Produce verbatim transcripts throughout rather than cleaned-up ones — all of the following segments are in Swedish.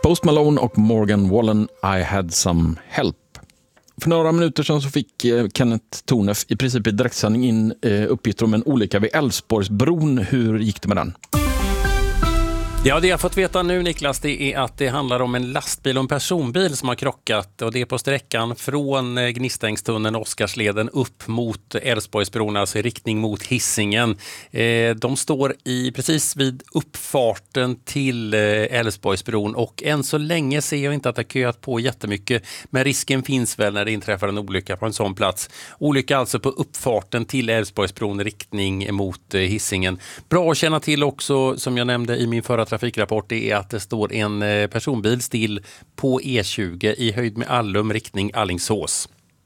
Post Malone och Morgan Wallen, I had some help. För några minuter sedan så fick Kenneth Tornef i princip i direktsändning in uppgifter om en olycka vid Älvsborgsbron. Hur gick det med den? Ja, det jag har fått veta nu, Niklas, det är att det handlar om en lastbil och en personbil som har krockat, och det är på sträckan från Gnistängstunneln och Oscarsleden upp mot Älvsborgsbron, alltså i riktning mot Hisingen. Eh, de står i precis vid uppfarten till Älvsborgsbron, och än så länge ser jag inte att det har köat på jättemycket, men risken finns väl när det inträffar en olycka på en sån plats. Olycka alltså på uppfarten till Älvsborgsbron i riktning mot Hisingen. Bra att känna till också, som jag nämnde i min förra trafikrapport, är att det står en personbil still på E tjugo i höjd med Allum riktning Alingsås.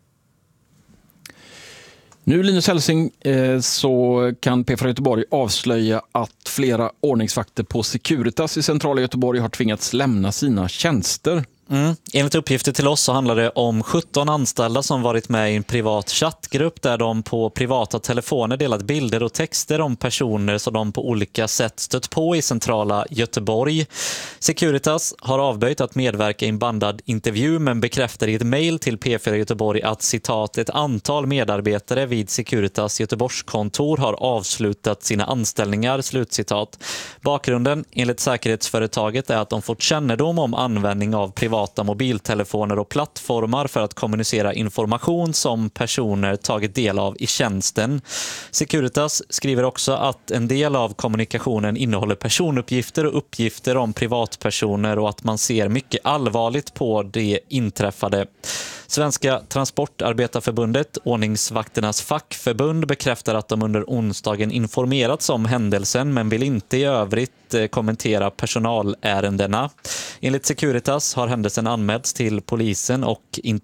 Nu, Linus Hälsing, så kan P fyra Göteborg avslöja att flera ordningsvakter på Securitas i centrala Göteborg har tvingats lämna sina tjänster. Mm. Enligt uppgifter till oss så handlar det om sjutton anställda som varit med i en privat chattgrupp där de på privata telefoner delat bilder och texter om personer som de på olika sätt stött på i centrala Göteborg. Securitas har avböjt att medverka i en bandad intervju, men bekräftar i ett mejl till P fyra Göteborg att citat ett antal medarbetare vid Securitas Göteborgskontor har avslutat sina anställningar, slutcitat. Bakgrunden enligt säkerhetsföretaget är att de fått kännedom om användning av privata mobiltelefoner och plattformar för att kommunicera information som personer tagit del av i tjänsten. Securitas skriver också att en del av kommunikationen innehåller personuppgifter och uppgifter om privatpersoner och att man ser mycket allvarligt på det inträffade. Svenska Transportarbetarförbundet, ordningsvakternas fackförbund, bekräftar att de under onsdagen informerats om händelsen, men vill inte i övrigt kommentera personalärendena. Enligt Securitas har händelsen anmälts till polisen och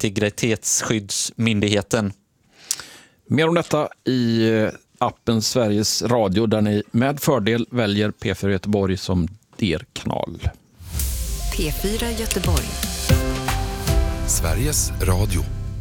Integritetsskyddsmyndigheten. Mer om detta i appen Sveriges Radio, där ni med fördel väljer P fyra Göteborg som er kanal. P fyra Göteborg. Sveriges Radio.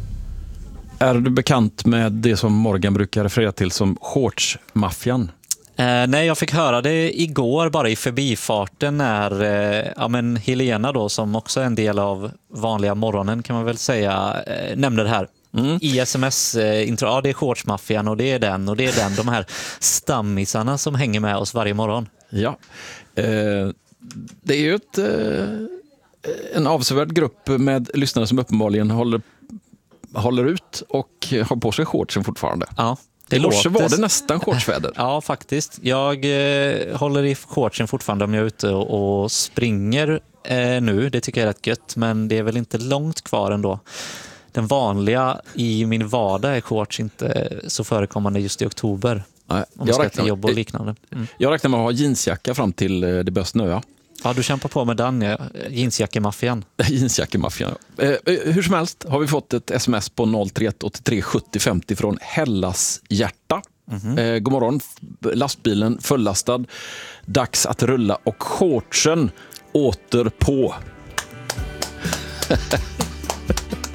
Är du bekant med det som Morgan brukar referera till som shortsmaffian? Eh, nej, jag fick höra det igår bara i förbifarten när eh, ja, men Helena då, som också är en del av vanliga morgonen kan man väl säga, eh, nämnde det här. Mm. I sms-intro, ja det är shortsmaffian och det är den och det är den, de här stammisarna som hänger med oss varje morgon. Ja, eh, det är ju ett... Eh... en avsevärd grupp med lyssnare som uppenbarligen håller, håller ut och har på sig shortsen fortfarande. Ja, det I morse låter... var det nästan shortsväder. Ja, faktiskt. Jag eh, håller i shortsen fortfarande om jag är ute och, och springer eh, nu. Det tycker jag är rätt gött, men det är väl inte långt kvar ändå. Den vanliga i min vardag är shorts inte så förekommande just i oktober. Nej, om jag ska räknar, till jobb och liknande. Mm. Jag räknar med att ha jeansjacka fram till det börjar snöa. Ja, du kämpar på med den, ja. Jeansjackemaffian. Jeansjackemaffian, ja. Eh, hur som helst har vi fått ett sms på noll tre ett åtta tre sjuttio femtio från Hellas hjärta. Mm-hmm. Eh, god morgon, lastbilen fullastad. Dags att rulla och shortsen åter på.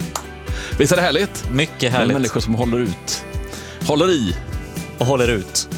Visst är det härligt? Mycket härligt. Människor som håller ut. Håller i. Och håller ut.